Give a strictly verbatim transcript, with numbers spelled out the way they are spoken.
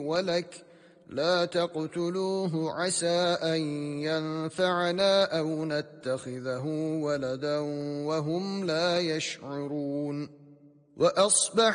ولك لا تقتلوه عسى أن ينفعنا أو نتخذه ولدا وهم لا يشعرون. وأصبح